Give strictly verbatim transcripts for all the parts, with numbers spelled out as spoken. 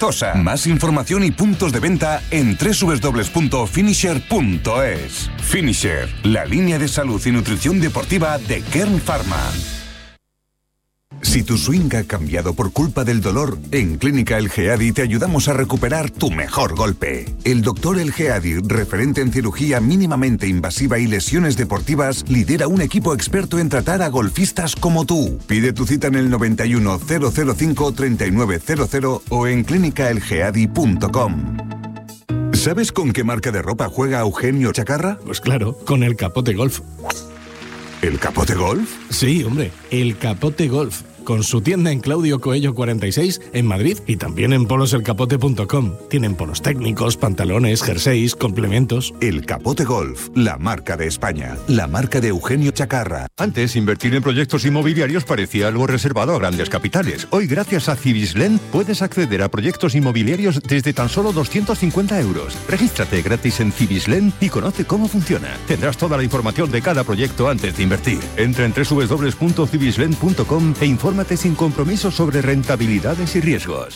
Tosa. Más información y puntos de venta en doble u doble u doble u punto finisher punto es. Finisher, la línea de salud y nutrición deportiva de Kern Pharma. Si tu swing ha cambiado por culpa del dolor, en Clínica El Geadi te ayudamos a recuperar tu mejor golpe. El doctor El Geadi, referente en cirugía mínimamente invasiva y lesiones deportivas, lidera un equipo experto en tratar a golfistas como tú. Pide tu cita en el noventa y uno, cero cero cinco, treinta y nueve cero cero o en clínica el geadi punto com. ¿Sabes con qué marca de ropa juega Eugenio Chacarra? Pues claro, con el Capote Golf. ¿El Capote Golf? Sí, hombre, el Capote Golf. Con su tienda en Claudio Coello cuarenta y seis en Madrid y también en polos el capote punto com. Tienen polos técnicos, pantalones, jerseys, complementos. El Capote Golf, la marca de España, la marca de Eugenio Chacarra. Antes, invertir en proyectos inmobiliarios parecía algo reservado a grandes capitales. Hoy, gracias a Civislend, puedes acceder a proyectos inmobiliarios desde tan solo doscientos cincuenta euros. Regístrate gratis en Civislend y conoce cómo funciona. Tendrás toda la información de cada proyecto antes de invertir. Entra en doble u doble u doble u punto civislend punto com e infórmate sin compromiso sobre rentabilidades y riesgos.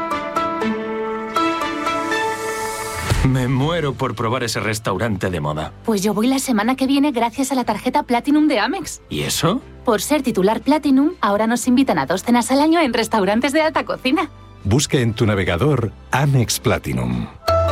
Me muero por probar ese restaurante de moda. Pues yo voy la semana que viene gracias a la tarjeta Platinum de Amex. ¿Y eso? Por ser titular Platinum, ahora nos invitan a dos cenas al año en restaurantes de alta cocina. Busca en tu navegador Amex Platinum.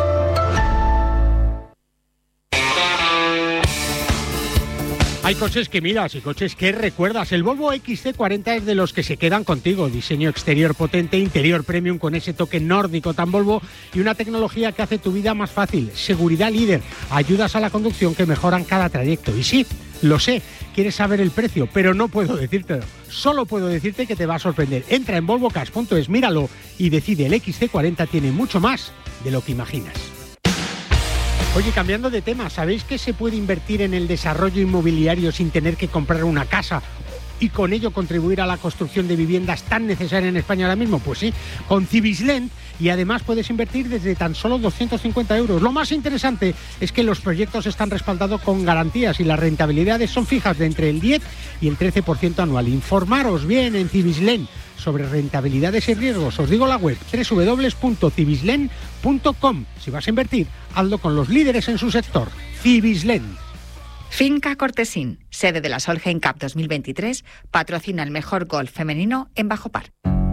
Hay coches que miras y coches que recuerdas. El Volvo equis ce cuarenta es de los que se quedan contigo. Diseño exterior potente, interior premium con ese toque nórdico tan Volvo y una tecnología que hace tu vida más fácil. Seguridad líder, ayudas a la conducción que mejoran cada trayecto. Y sí, lo sé, quieres saber el precio, pero no puedo decírtelo. Solo puedo decirte que te va a sorprender. Entra en volvo cars punto es, míralo y decide. El equis ce cuarenta tiene mucho más de lo que imaginas. Oye, cambiando de tema, ¿sabéis que se puede invertir en el desarrollo inmobiliario sin tener que comprar una casa y con ello contribuir a la construcción de viviendas tan necesarias en España ahora mismo? Pues sí, con Civislend, y además puedes invertir desde tan solo doscientos cincuenta euros. Lo más interesante es que los proyectos están respaldados con garantías y las rentabilidades son fijas de entre el diez y el trece por ciento anual. Informaros bien en Civislend sobre rentabilidades y riesgos. Os digo la web doble u doble u doble u punto civislend punto com. Si vas a invertir, hazlo con los líderes en su sector. Civislend. Finca Cortesín, sede de la Solheim Cup dos mil veintitrés, patrocina el mejor golf femenino en Bajo Par.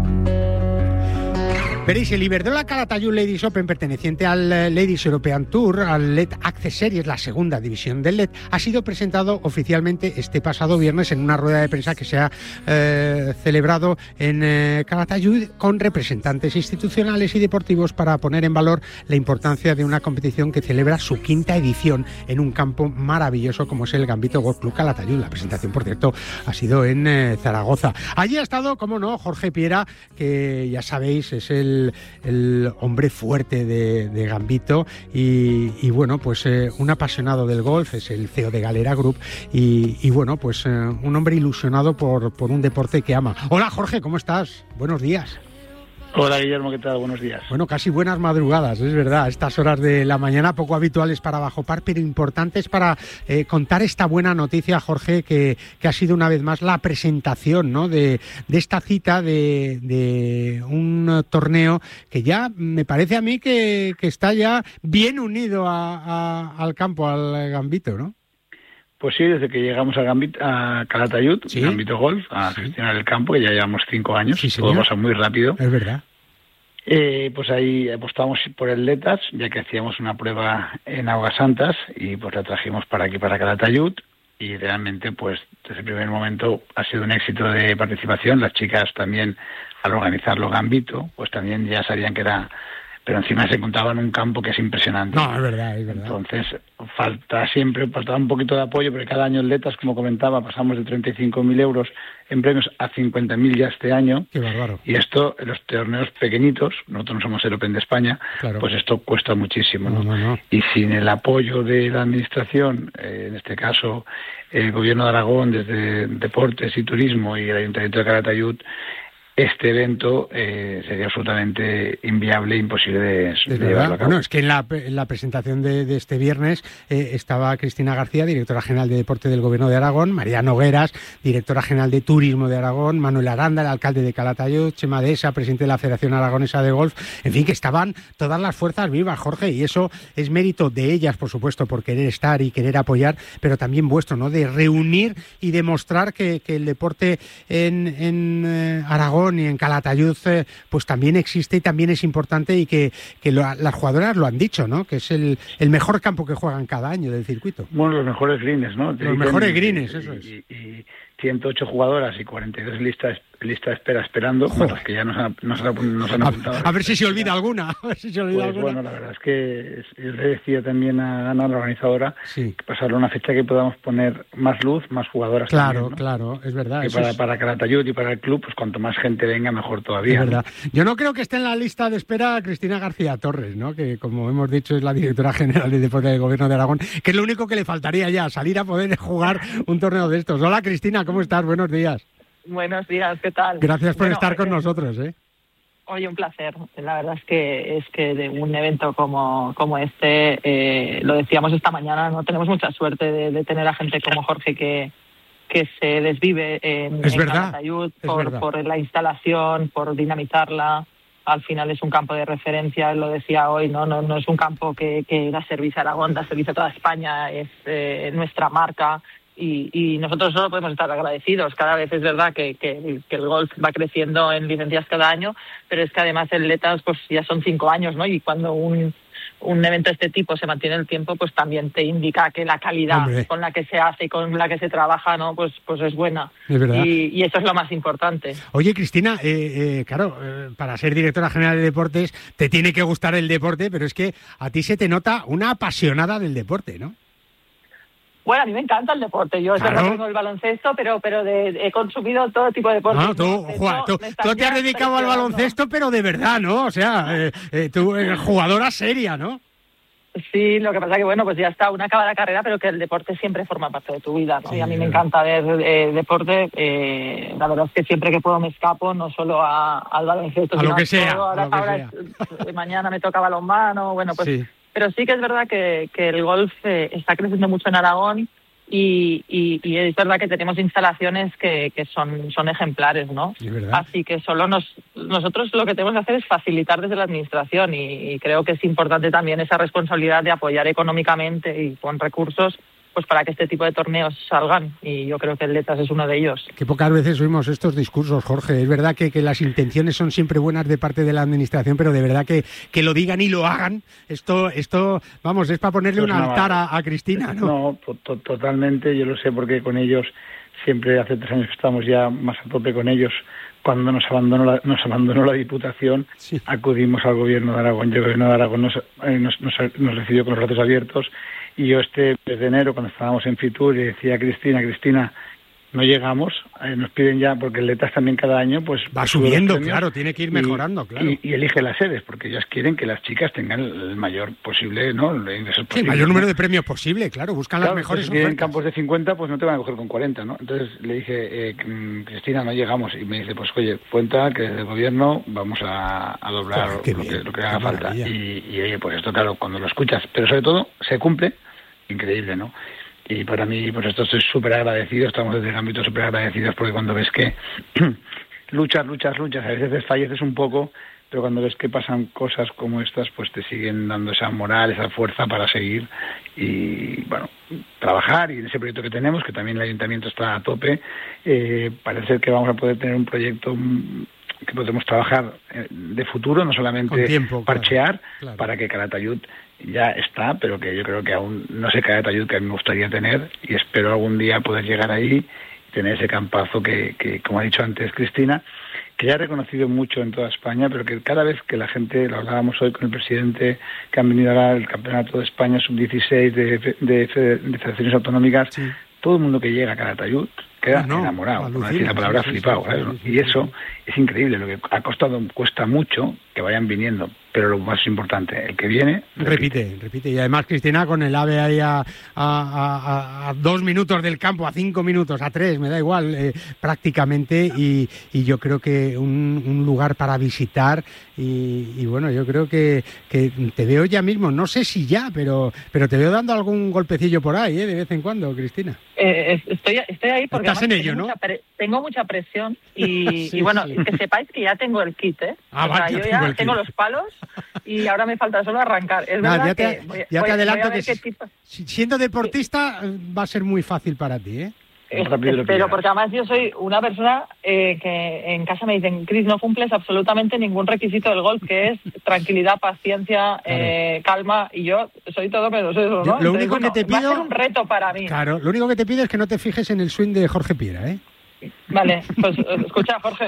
Veréis, el Iberdrola Calatayud Ladies Open, perteneciente al Ladies European Tour, al L E D Access Series, la segunda división del L E D, ha sido presentado oficialmente este pasado viernes en una rueda de prensa que se ha eh, celebrado en eh, Calatayud con representantes institucionales y deportivos para poner en valor la importancia de una competición que celebra su quinta edición en un campo maravilloso como es el Gambito Golf Club Calatayud. La presentación, por cierto, ha sido en eh, Zaragoza. Allí ha estado, como no, Jorge Piera, que ya sabéis es el El, el hombre fuerte de, de Gambito y, y bueno, pues eh, un apasionado del golf, es el C E O de Galera Group y, y bueno, pues eh, un hombre ilusionado por, por un deporte que ama. Hola Jorge, ¿cómo estás? Buenos días. Hola Guillermo, ¿qué tal? Buenos días. Bueno, casi buenas madrugadas, es verdad, estas horas de la mañana poco habituales para Bajo Par, pero importantes para eh, contar esta buena noticia, Jorge, que, que ha sido una vez más la presentación, ¿no?, de, de esta cita de, de un torneo que ya me parece a mí que, que está ya bien unido a, a, al campo, al Gambito, ¿no? Pues sí, desde que llegamos a, Gambit, a Calatayud, ¿sí? Gambito Golf, a sí. gestionar el campo, que ya llevamos cinco años, sí, todo pasa muy rápido. Es verdad. Eh, pues ahí apostamos por el L E T A S, ya que hacíamos una prueba en Aguas Santas, y pues la trajimos para aquí, para Calatayud, y realmente, pues desde el primer momento ha sido un éxito de participación. Las chicas también, al organizarlo Gambito, pues también ya sabían que era... pero encima se encontraba en un campo que es impresionante. No, es verdad, es verdad. Entonces, falta siempre, faltaba un poquito de apoyo, porque cada año en L E T A S, como comentaba, pasamos de treinta y cinco mil euros en premios a cincuenta mil ya este año. Qué bárbaro. Y esto, en los torneos pequeñitos, nosotros no somos el Open de España, claro, pues esto cuesta muchísimo, ¿no? No, no, no. Y sin el apoyo de la administración, eh, en este caso el Gobierno de Aragón, desde Deportes y Turismo y el Ayuntamiento de Calatayud, este evento eh, sería absolutamente inviable, imposible de, Es de verdad. llevarlo a cabo. Bueno, es que en la, en la presentación de, de este viernes eh, estaba Cristina García, directora general de Deporte del Gobierno de Aragón, María Nogueras, directora general de Turismo de Aragón, Manuel Aranda, el alcalde de Calatayud, Chema Deza, presidente de la Federación Aragonesa de Golf, en fin, que estaban todas las fuerzas vivas, Jorge, y eso es mérito de ellas, por supuesto, por querer estar y querer apoyar, pero también vuestro, ¿no?, de reunir y demostrar que, que el deporte en, en eh, Aragón y en Calatayud eh, pues también existe y también es importante, y que, que lo, las jugadoras lo han dicho, ¿no?, que es el, el mejor campo que juegan cada año del circuito. Bueno, los mejores greens, ¿no? Los mejores greens, eso es. Y, y ciento ocho jugadoras y cuarenta y dos listas lista de espera esperando, Joder. los que ya nos han, nos han, nos han apuntado. A, a ver si se olvida alguna. A ver si se olvida pues alguna. bueno, la verdad es que yo le decía también a Ana, la organizadora, sí, que pasarle una fecha que podamos poner más luz, más jugadoras. Claro, también, ¿no? claro, es verdad. Y Eso para, es... para Calatayud y para el club, pues cuanto más gente venga, mejor todavía. Es verdad. ¿no? Yo no creo que esté en la lista de espera Cristina García Torres, ¿no?, que como hemos dicho es la directora general de Deporte del Gobierno de Aragón, que es lo único que le faltaría ya, salir a poder jugar un torneo de estos. Hola Cristina, ¿cómo estás? Buenos días. Buenos días, ¿qué tal? Gracias por bueno, estar con eh, nosotros, ¿eh? Oye, un placer. La verdad es que es que de un evento como como este, eh, lo decíamos esta mañana, no tenemos mucha suerte de, de tener a gente como Jorge que que se desvive en, es en verdad, Calatayud es por, verdad. por la instalación, por dinamizarla. Al final es un campo de referencia, lo decía hoy, no no no es un campo que, que da servicio a Aragón, da servicio a toda España, es eh, nuestra marca. Y, y nosotros solo podemos estar agradecidos. Cada vez es verdad que, que, que el golf va creciendo en licencias cada año, pero es que además el Letas pues ya son cinco años, ¿no? Y cuando un, un evento de este tipo se mantiene en el tiempo, pues también te indica que la calidad Hombre. con la que se hace y con la que se trabaja, ¿no? Pues, pues es buena. Es verdad. Y, y eso es lo más importante. Oye, Cristina, eh, eh, claro, eh, para ser directora general de deportes te tiene que gustar el deporte, pero es que a ti se te nota una apasionada del deporte, ¿no? Bueno, a mí me encanta el deporte. Yo claro. no tengo el baloncesto, pero pero de, he consumido todo tipo de deportes. No, tú, Juan, tú, tú te has dedicado al baloncesto, pero de verdad, ¿no? O sea, eh, eh, tú eres jugadora seria, ¿no? Sí, lo que pasa que, bueno, pues ya está, una acaba la carrera, pero que el deporte siempre forma parte de tu vida, ¿no? Sí, y a mí me encanta ver eh, deporte. Eh, la verdad es que siempre que puedo me escapo, no solo a, al baloncesto, a sino lo que sea. todo. Ahora, a lo que ahora sea. Es, mañana me toca balonmano, bueno, pues... Sí. Pero sí que es verdad que, que el golf eh, está creciendo mucho en Aragón y, y, y es verdad que tenemos instalaciones que, que son, son ejemplares, ¿no? Es verdad. Así que solo nos nosotros lo que tenemos que hacer es facilitar desde la administración y, y creo que es importante también esa responsabilidad de apoyar económicamente y con recursos pues para que este tipo de torneos salgan, y yo creo que el Letas es uno de ellos. Que pocas veces oímos estos discursos, Jorge. Es verdad que, que las intenciones son siempre buenas de parte de la administración, pero de verdad que, que lo digan y lo hagan, esto, esto vamos, es para ponerle pues un no, altar a, a Cristina, ¿no? No, to, to, totalmente, yo lo sé porque con ellos, siempre hace tres años que estamos ya más a tope con ellos. Cuando nos abandonó la, nos abandonó la Diputación, sí. acudimos al Gobierno de Aragón. El Gobierno de Aragón nos, eh, nos, nos, nos recibió con los brazos abiertos. Y yo este mes de enero, cuando estábamos en Fitur, le decía a Cristina, Cristina, no llegamos, eh, nos piden ya, porque el Letas también cada año pues va subiendo, claro, tiene que ir mejorando, y, claro. Y, y elige las sedes, porque ellas quieren que las chicas tengan el mayor posible, ¿no? El, sí, el mayor número de premios posible, claro, buscan claro, las mejores ofertas. Si tienen campos de cincuenta, pues no te van a coger con cuarenta, ¿no? Entonces le dije, eh, Cristina, no llegamos, y me dice, pues oye, cuenta que desde el Gobierno vamos a, a doblar oh, lo, que, lo que haga falta. Y, y oye, pues esto claro, cuando lo escuchas, pero sobre todo se cumple, increíble, ¿no? Y para mí, pues esto estoy súper agradecido, estamos desde el ámbito súper agradecidos, porque cuando ves que luchas, luchas, luchas, a veces desfalleces un poco, pero cuando ves que pasan cosas como estas, pues te siguen dando esa moral, esa fuerza para seguir y, bueno, trabajar. Y en ese proyecto que tenemos, que también el Ayuntamiento está a tope, eh, parece ser que vamos a poder tener un proyecto que podemos trabajar de futuro, no solamente tiempo, parchear, claro, claro. para que Calatayud ya está, pero que yo creo que aún no sé Calatayud que a mí me gustaría tener, y espero algún día poder llegar ahí y tener ese campazo que, que, como ha dicho antes Cristina, que ya ha reconocido mucho en toda España, pero que cada vez que la gente, lo hablábamos hoy con el presidente, que han venido ahora al Campeonato de España sub dieciséis de, de, de, de federaciones autonómicas, sí. todo el mundo que llega a Calatayud queda no, no, enamorado, por no decir la palabra sí, flipado, sí, sí, sí, sí, y eso sí, sí. es increíble, lo que ha costado, cuesta mucho que vayan viniendo pero lo más importante, el que viene... Repite, repite. repite. Y además, Cristina, con el AVE ahí a, a, a, a dos minutos del campo, a cinco minutos, a tres, me da igual, eh, prácticamente, y, y yo creo que un, un lugar para visitar, y, y bueno, yo creo que, que te veo ya mismo, no sé si ya, pero, pero te veo dando algún golpecillo por ahí, ¿eh? De vez en cuando, Cristina. Eh, estoy, estoy ahí porque estás en ello, tengo, ¿no? mucha pre- tengo mucha presión y, sí, y bueno, sí. que sepáis que ya tengo el kit, ¿eh? Ah, o sea, vale, yo ya ya tengo, tengo los palos y ahora me falta solo arrancar. Es Nada, verdad ya te, que voy, ya voy, te adelanto voy a ver que qué tipo... si, siendo deportista va a ser muy fácil para ti, ¿eh? Es, espero, porque además yo soy una persona eh, que en casa me dicen, Cris, no cumples absolutamente ningún requisito del golf, que es tranquilidad, paciencia, eh, calma, y yo soy todo menos eso, ¿no? Yo, lo Entonces, único bueno, que te pido... va a ser un reto para mí. Claro, lo único que te pido es que no te fijes en el swing de Jorge Piera, ¿eh? Vale, pues escucha, Jorge,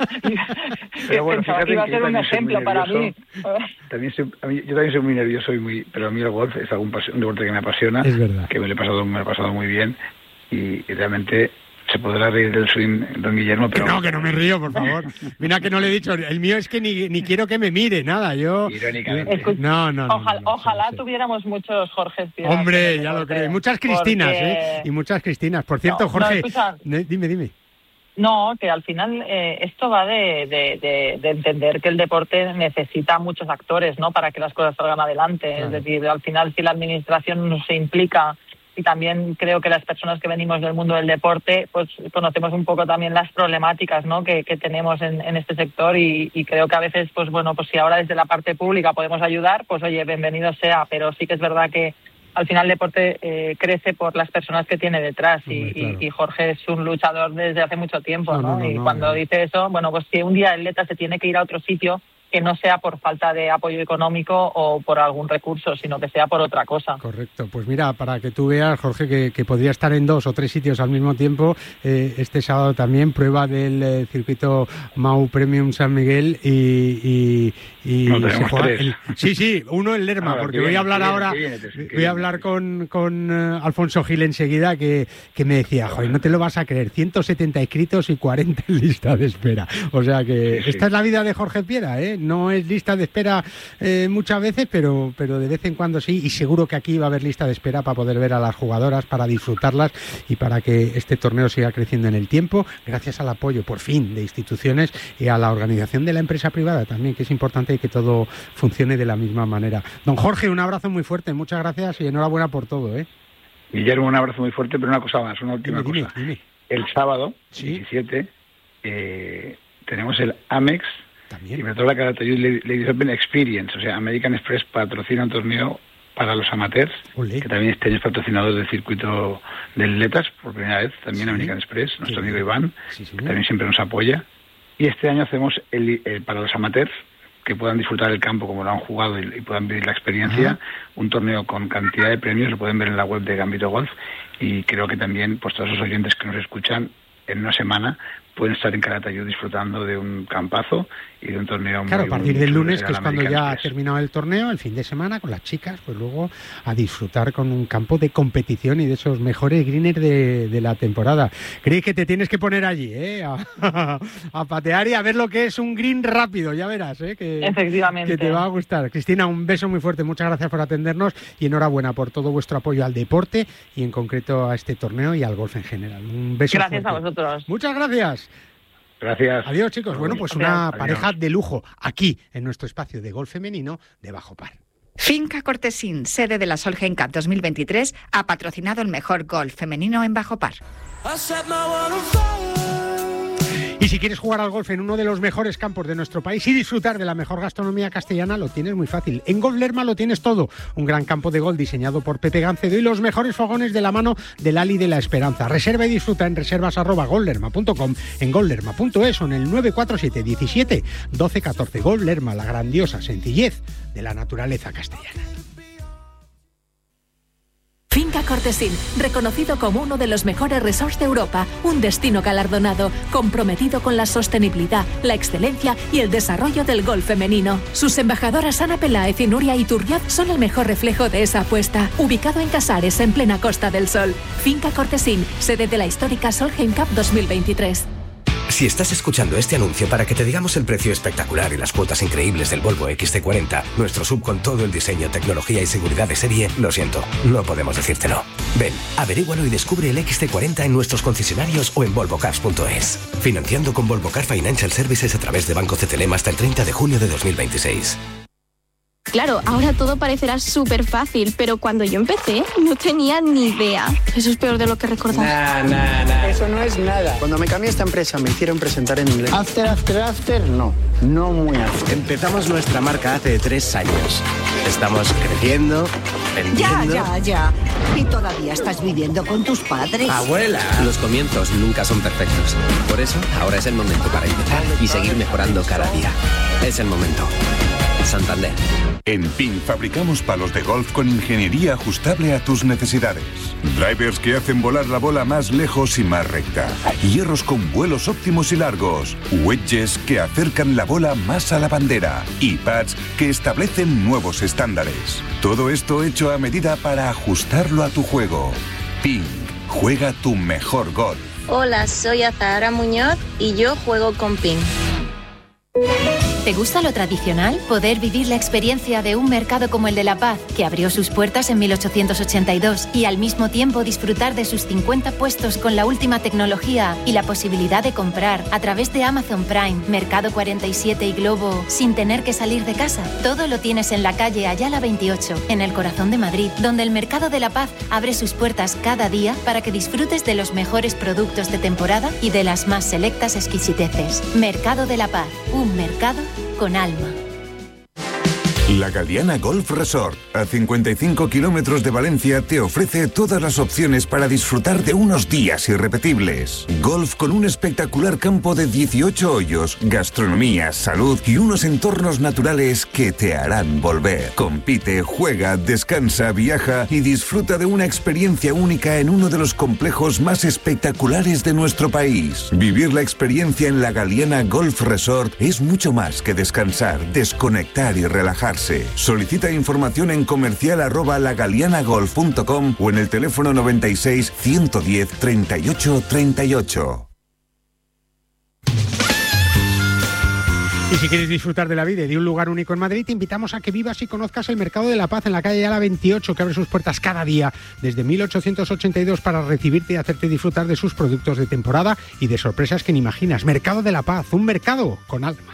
Pero bueno, pensaba que iba a ser un ejemplo para mí. También soy, a mí. Yo también soy muy nervioso, y muy, pero a mí el golf es algún un deporte que me apasiona, es verdad, que me lo he pasado, me lo he pasado muy bien, y, y realmente se podrá reír del swing don Guillermo, pero... Que no, que no me río, por favor. Mira que no le he dicho, el mío es que ni, ni quiero que me mire, nada, yo... Irónicamente. No, no, no. Ojalá, no, no, ojalá sí, sí. tuviéramos muchos Jorge. Hombre, ya lo creo. Y muchas Cristinas, porque... ¿eh? Y muchas Cristinas. Por cierto, no, Jorge, no, dime, dime. No, que al final eh, esto va de, de, de, de entender que el deporte necesita muchos actores, ¿no? Para que las cosas salgan adelante. Claro. Es decir, al final, si la administración no se implica, y también creo que las personas que venimos del mundo del deporte, pues conocemos un poco también las problemáticas, ¿no? que, que tenemos en, en este sector, y, y creo que a veces, pues bueno, pues si ahora desde la parte pública podemos ayudar, pues oye, bienvenido sea, pero sí que es verdad que al final el deporte eh, crece por las personas que tiene detrás, y, Hombre, claro. y, y Jorge es un luchador desde hace mucho tiempo, ¿no? no, no, no y no, cuando no. dice eso, bueno, pues si un día el atleta se tiene que ir a otro sitio, que no sea por falta de apoyo económico o por algún recurso, sino que sea por otra cosa. Correcto. Pues mira, para que tú veas, Jorge, que, que podría estar en dos o tres sitios al mismo tiempo, eh, este sábado también prueba del eh, circuito Mau Premium San Miguel, y, y, y no, se juega el, sí, sí, uno en Lerma, ahora, porque bien, voy a hablar bien, ahora, bien, bien, voy a hablar con, con uh, Alfonso Gil enseguida, que, que me decía, joder, no te lo vas a creer, ciento setenta inscritos y cuarenta en lista de espera. O sea que sí, sí. Esta es la vida de Jorge Piera, ¿eh? No es lista de espera eh, muchas veces, pero, pero de vez en cuando sí, y seguro que aquí va a haber lista de espera para poder ver a las jugadoras, para disfrutarlas y para que este torneo siga creciendo en el tiempo, gracias al apoyo, por fin, de instituciones y a la organización de la empresa privada también, que es importante que todo funcione de la misma manera. Don Jorge, un abrazo muy fuerte, muchas gracias y enhorabuena por todo, ¿eh? Guillermo, un abrazo muy fuerte, pero una cosa más, una última dime, cosa. Dime, dime. El sábado, ¿Sí? diecisiete, eh, tenemos el Amex También. y me toca la Calatayud Ladies Open Experience, o sea, American Express patrocina un torneo para los amateurs, Olé. que también este año es patrocinador del circuito del Letas, por primera vez, también sí. American Express, nuestro sí, amigo Iván, sí, que también siempre nos apoya. Y este año hacemos el, el, para los amateurs, que puedan disfrutar el campo como lo han jugado y, y puedan vivir la experiencia, Ajá. un torneo con cantidad de premios, lo pueden ver en la web de Gambito Golf, y creo que también, pues todos los oyentes que nos escuchan, en una semana pueden estar en Calatayud disfrutando de un campazo y de un torneo. Claro, muy a partir del lunes, que es cuando ya Express. ha terminado el torneo, el fin de semana con las chicas, pues luego a disfrutar con un campo de competición y de esos mejores greeners de, de la temporada. Crees que te tienes que poner allí, ¿eh? A, a patear y a ver lo que es un green rápido, ya verás, ¿eh? Que, Efectivamente. Que te va a gustar. Cristina, un beso muy fuerte, muchas gracias por atendernos y enhorabuena por todo vuestro apoyo al deporte y en concreto a este torneo y al golf en general. Un beso Gracias fuerte. a vosotros. Muchas gracias. Gracias. Adiós, chicos. Bueno, pues una Adiós. pareja de lujo aquí en nuestro espacio de golf femenino de Bajo Par. Finca Cortesín, sede de la Solheim Cup dos mil veintitrés, ha patrocinado el mejor golf femenino en Bajo Par. Y si quieres jugar al golf en uno de los mejores campos de nuestro país y disfrutar de la mejor gastronomía castellana, lo tienes muy fácil. En Golf Lerma lo tienes todo. Un gran campo de golf diseñado por Pepe Gancedo y los mejores fogones de la mano del Ali de la Esperanza. Reserva y disfruta en reservas arroba gollerma punto com, en gollerma punto es o en el nueve cuatro siete diecisiete doce catorce. Golf Lerma, la grandiosa sencillez de la naturaleza castellana. Finca Cortesín, reconocido como uno de los mejores resorts de Europa, un destino galardonado, comprometido con la sostenibilidad, la excelencia y el desarrollo del golf femenino. Sus embajadoras Ana Peláez y Nuria Iturriaz son el mejor reflejo de esa apuesta. Ubicado en Casares, en plena Costa del Sol. Finca Cortesín, sede de la histórica Solheim Cup dos mil veintitrés. Si estás escuchando este anuncio para que te digamos el precio espectacular y las cuotas increíbles del Volvo equis ce cuarenta, nuestro sub con todo el diseño, tecnología y seguridad de serie, lo siento, no podemos decírtelo. Ven, averígualo y descubre el equis ce cuarenta en nuestros concesionarios o en volvo cars punto es. Financiando con Volvo Car Financial Services a través de Banco C T L M hasta el treinta de junio de dos mil veintiséis. Claro, ahora todo parecerá súper fácil, pero cuando yo empecé no tenía ni idea. Eso es peor de lo que recordaba. Nah, nah, nah. Eso no es nada. Cuando me cambié a esta empresa me hicieron presentar en inglés. After, after, after, no. No muy after. Empezamos nuestra marca hace tres años. Estamos creciendo, vendiendo... Ya, ya, ya. ¿Y todavía estás viviendo con tus padres? ¡Abuela! Los comienzos nunca son perfectos. Por eso, ahora es el momento para empezar y seguir mejorando cada día. Es el momento. Santander. En P I N fabricamos palos de golf con ingeniería ajustable a tus necesidades. Drivers que hacen volar la bola más lejos y más recta. Hierros con vuelos óptimos y largos. Wedges que acercan la bola más a la bandera. Y pads que establecen nuevos estándares. Todo esto hecho a medida para ajustarlo a tu juego. P I N. Juega tu mejor golf. Hola, soy Azahara Muñoz y yo juego con P I N. ¿Te gusta lo tradicional? Poder vivir la experiencia de un mercado como el de La Paz, que abrió sus puertas en mil ochocientos ochenta y dos, y al mismo tiempo disfrutar de sus cincuenta puestos con la última tecnología y la posibilidad de comprar a través de Amazon Prime, Mercado cuarenta y siete y Globo sin tener que salir de casa. Todo lo tienes en la calle Ayala veintiocho, en el corazón de Madrid, donde el Mercado de La Paz abre sus puertas cada día para que disfrutes de los mejores productos de temporada y de las más selectas exquisiteces. Mercado de La Paz, un mercado con alma. La Galiana Golf Resort, a cincuenta y cinco kilómetros de Valencia, te ofrece todas las opciones para disfrutar de unos días irrepetibles. Golf con un espectacular campo de dieciocho hoyos, gastronomía, salud y unos entornos naturales que te harán volver. Compite, juega, descansa, viaja y disfruta de una experiencia única en uno de los complejos más espectaculares de nuestro país. Vivir la experiencia en la Galiana Golf Resort es mucho más que descansar, desconectar y relajarse. Solicita información en comercial arroba lagalianagolf punto com o en el teléfono noventa y seis, ciento diez, treinta y ocho, treinta y ocho. Y si quieres disfrutar de la vida y de un lugar único en Madrid, te invitamos a que vivas y conozcas el Mercado de la Paz en la calle Ayala veintiocho, que abre sus puertas cada día desde mil ochocientos ochenta y dos para recibirte y hacerte disfrutar de sus productos de temporada y de sorpresas que ni imaginas. Mercado de la Paz, un mercado con alma.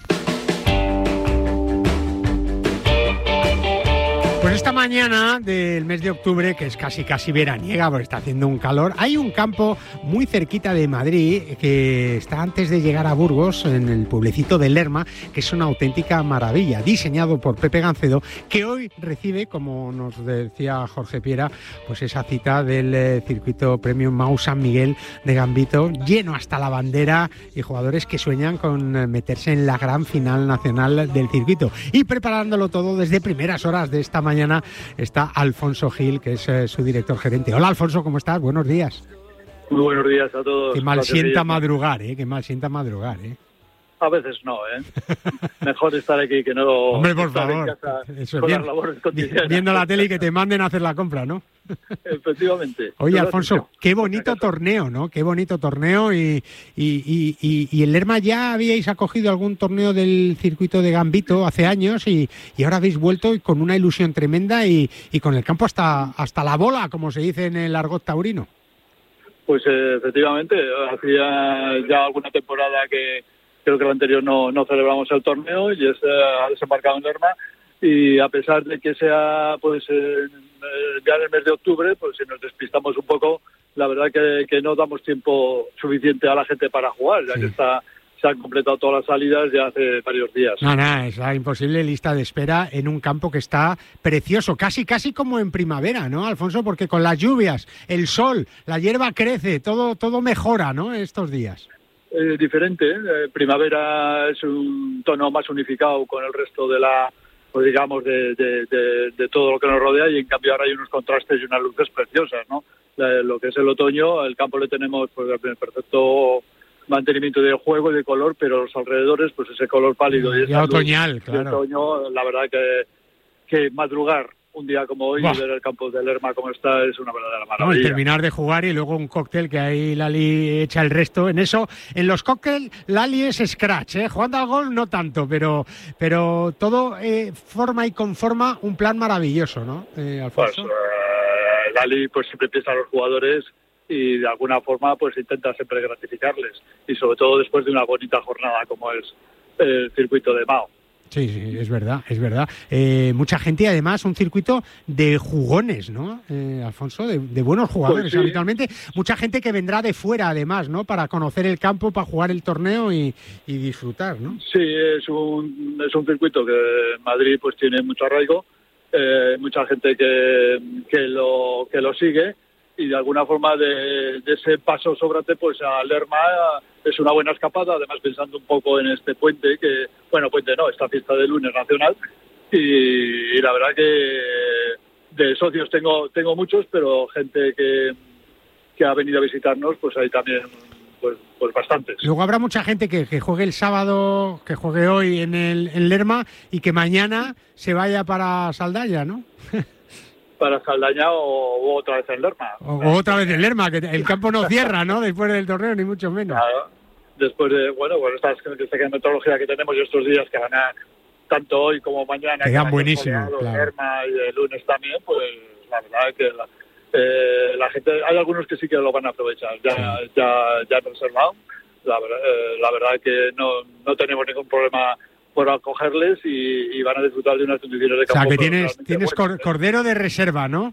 Pues esta mañana del mes de octubre, que es casi casi veraniega porque está haciendo un calor, hay un campo muy cerquita de Madrid que está antes de llegar a Burgos, en el pueblecito de Lerma, que es una auténtica maravilla, diseñado por Pepe Gancedo, que hoy recibe, como nos decía Jorge Piera, pues esa cita del eh, circuito Premium Mau San Miguel de Gambito, lleno hasta la bandera y jugadores que sueñan con eh, meterse en la gran final nacional del circuito. Y preparándolo todo desde primeras horas de esta mañana está Alfonso Gil, que es eh, su director gerente. Hola Alfonso, ¿cómo estás? Buenos días. Muy buenos días a todos. Qué mal sienta madrugar, ¿eh? Qué mal sienta madrugar, ¿eh? A veces no, ¿eh? Mejor estar aquí que no. Hombre, por estar favor. En casa Eso, con bien, las labores cotidianas. Viendo la tele y que te manden a hacer la compra, ¿no? Efectivamente. Oye, Alfonso, qué bonito torneo, ¿no? Qué bonito torneo y, y, y, y, y en Lerma ya habíais acogido algún torneo del circuito de Gambito hace años y, y ahora habéis vuelto con una ilusión tremenda y, y con el campo hasta, hasta la bola, como se dice en el argot taurino. Pues eh, efectivamente, hacía ya alguna temporada que creo que la anterior no, no celebramos el torneo y es, eh, ha desembarcado en Lerma. Y a pesar de que sea pues eh, ya en el mes de octubre, pues si nos despistamos un poco, la verdad que, que no damos tiempo suficiente a la gente para jugar, ya sí. que está se han completado todas las salidas ya hace varios días. No, no, es la imposible lista de espera en un campo que está precioso, casi casi como en primavera, ¿no, Alfonso? Porque con las lluvias, el sol, la hierba crece, todo todo mejora, ¿no?, estos días. Eh, diferente, ¿eh? Primavera es un tono más unificado con el resto de la, pues digamos, de, de, de, de todo lo que nos rodea, y en cambio ahora hay unos contrastes y unas luces preciosas, ¿no? La, lo que es el otoño, el campo le tenemos pues el perfecto mantenimiento de juego y de color, pero los alrededores, pues ese color pálido y, y otoñal, luz, claro. El otoño, la verdad que, que madrugar un día como hoy, Buah. y ver el campo de Lerma como está es una verdadera No, maravilla. y terminar de jugar y luego un cóctel que ahí Lali echa el resto. En eso, en los cócteles, Lali es scratch, ¿eh? Jugando al gol no tanto, pero, pero todo eh, forma y conforma un plan maravilloso, ¿no, eh, Alfonso? Pues, eh, Lali pues siempre piensa a los jugadores y de alguna forma pues intenta siempre gratificarles, y sobre todo después de una bonita jornada como es el circuito de Mao. Sí, sí, es verdad, es verdad. Eh, mucha gente y además un circuito de jugones, ¿no, eh, Alfonso? De, de buenos jugadores, Pues sí. habitualmente. Mucha gente que vendrá de fuera además, ¿no? Para conocer el campo, para jugar el torneo y, y disfrutar, ¿no? Sí, es un, es un circuito que en Madrid pues tiene mucho arraigo, eh, mucha gente que, que, lo, que lo sigue, y de alguna forma de, de ese paso sobrante pues a Lerma es una buena escapada, además pensando un poco en este puente, que bueno, puente no, esta fiesta de lunes nacional, y, y la verdad que de socios tengo tengo muchos, pero gente que, que ha venido a visitarnos pues hay también pues, pues bastantes. Luego habrá mucha gente que, que juegue el sábado, que juegue hoy en el en Lerma y que mañana se vaya para Saldaya, ¿no? Para Saldaña o, o otra vez en Lerma. O, o otra vez en Lerma, que el campo no cierra, ¿no? Después del torneo, ni mucho menos. Claro. Después de, bueno, pues esta, esta meteorología que tenemos y estos días que van a, tanto hoy como mañana, que van buenísimo, soleado, claro. Lerma, y el lunes también, pues la verdad es que la, eh, la gente, hay algunos que sí que lo van a aprovechar, ya, sí. ya, ya han reservado. La, eh, la verdad es que no, no tenemos ningún problema por acogerles y, y van a disfrutar de unas condiciones de campo. O sea, que tienes, tienes buenas, cordero de reserva, ¿no?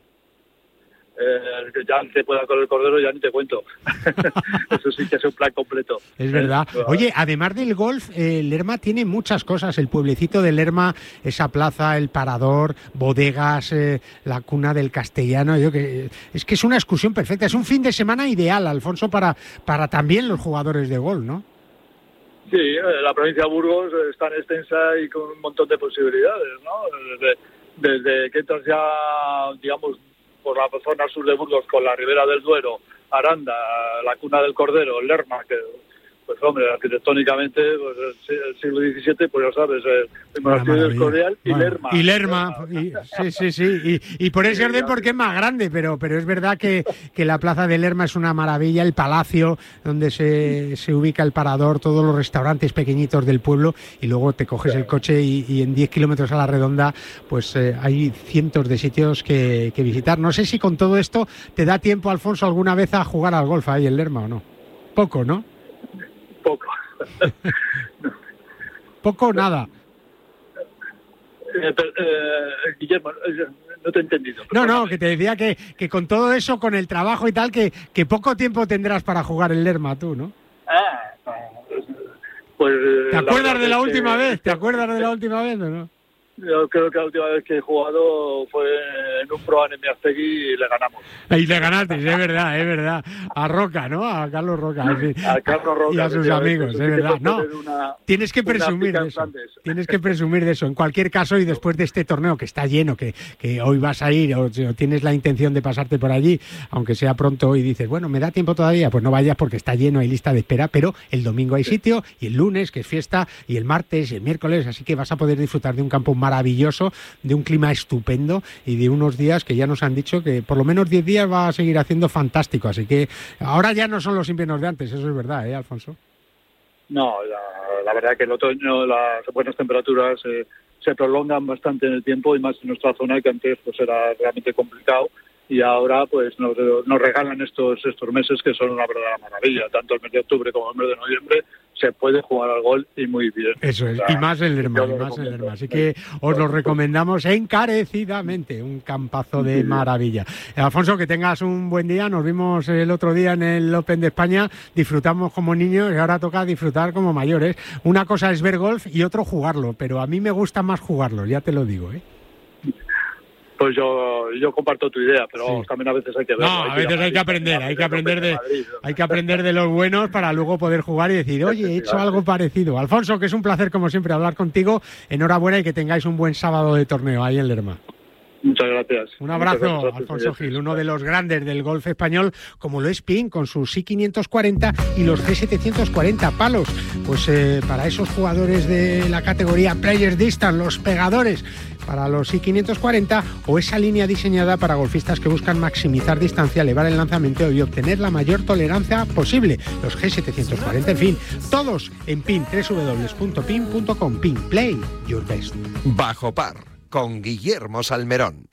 Eh, que ya te pueda con el cordero, ya ni te cuento. Eso sí que es un plan completo. Es verdad. Oye, además del golf, eh, Lerma tiene muchas cosas. El pueblecito de Lerma, esa plaza, el parador, bodegas, eh, la cuna del castellano. Yo que es que es una excursión perfecta. Es un fin de semana ideal, Alfonso, para, para también los jugadores de golf, ¿no? Sí, la provincia de Burgos es tan extensa y con un montón de posibilidades, ¿no? Desde, desde que entras ya, digamos, por la zona sur de Burgos con la Ribera del Duero, Aranda, la Cuna del Cordero, Lerma, que, pues hombre, arquitectónicamente, pues el siglo diecisiete, pues ya sabes, el monasterio del Escorial y bueno, Lerma. Y Lerma, y, sí, sí, sí, y, y por ese sí, orden porque es más grande, pero, pero es verdad que, que la plaza de Lerma es una maravilla, el palacio donde se, se ubica el parador, todos los restaurantes pequeñitos del pueblo, y luego te coges el coche y, y en diez kilómetros a la redonda, pues eh, hay cientos de sitios que, que visitar. No sé si con todo esto te da tiempo, Alfonso, alguna vez a jugar al golf ahí en Lerma o no. Poco, ¿no? Poco. Poco o nada. Eh, pero, eh, Guillermo, eh, no te he entendido. No, no, que te decía que, que con todo eso, con el trabajo y tal, que, que poco tiempo tendrás para jugar en Lerma tú, ¿no? Ah, pues... ¿Te acuerdas de la que, última vez? ¿Te acuerdas de la última vez o no? Yo creo que la última vez que he jugado fue en un Pro en Miastegui y le ganamos. Y le ganaste, es verdad, es verdad. A Roca, ¿no? A Carlos Roca. En fin. A Carlos Roca. Y a sus amigos, es verdad. No, una, tienes que presumir de eso. Tienes que presumir de eso. En cualquier caso, y después de este torneo que está lleno, que, que hoy vas a ir o, o tienes la intención de pasarte por allí, aunque sea pronto y dices, bueno, ¿me da tiempo todavía? Pues no vayas porque está lleno, hay lista de espera, pero el domingo hay sitio y el lunes, que es fiesta, y el martes y el miércoles, así que vas a poder disfrutar de un campo maravilloso, de un clima estupendo y de unos días que ya nos han dicho que por lo menos diez días va a seguir haciendo fantástico, así que ahora ya no son los inviernos de antes, eso es verdad, ¿eh, Alfonso? No, la, la verdad que el otoño, las buenas temperaturas eh, se prolongan bastante en el tiempo y más en nuestra zona, que antes pues era realmente complicado, y ahora pues nos, nos regalan estos estos meses que son una verdadera maravilla, tanto el mes de octubre como el mes de noviembre se puede jugar al golf y muy bien. Eso es, o sea, y más en Lerma, y más en Lerma. Así que os lo recomendamos encarecidamente, un campazo de maravilla. Alfonso, que tengas un buen día, nos vimos el otro día en el Open de España, disfrutamos como niños y ahora toca disfrutar como mayores. Una cosa es ver golf y otro jugarlo, pero a mí me gusta más jugarlo, ya te lo digo, ¿eh? Pues yo yo comparto tu idea, pero sí. También a veces hay que ver. No, a veces hay que aprender, hay que aprender de hay que aprender de los buenos para luego poder jugar y decir, oye, he hecho algo parecido. Alfonso, que es un placer como siempre hablar contigo. Enhorabuena y que tengáis un buen sábado de torneo ahí en Lerma. Muchas gracias. Un abrazo, gracias, Alfonso Gil, uno de los grandes del golf español, como lo es Pin, con sus I quinientos cuarenta y los G setecientos cuarenta palos. Pues eh, para esos jugadores de la categoría Players Distance, los pegadores, para los I quinientos cuarenta, o esa línea diseñada para golfistas que buscan maximizar distancia, elevar el lanzamiento y obtener la mayor tolerancia posible, los G setecientos cuarenta, en fin, todos en Pin, doble u doble u doble u punto pin punto com. Pin, play your best. Bajo par, con Guillermo Salmerón.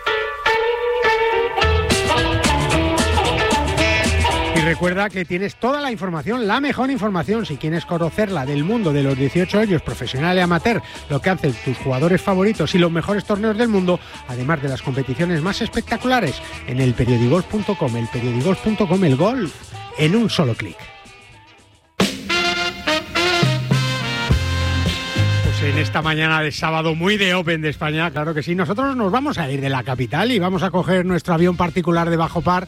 Y recuerda que tienes toda la información, la mejor información, si quieres conocerla, del mundo de los dieciocho hoyos, profesional y amateur, lo que hacen tus jugadores favoritos y los mejores torneos del mundo, además de las competiciones más espectaculares, en el periodigolf punto com, el periodigolf punto com, el golf en un solo clic. En esta mañana de sábado muy de Open de España, claro que sí. Nosotros nos vamos a ir de la capital y vamos a coger nuestro avión particular de bajo par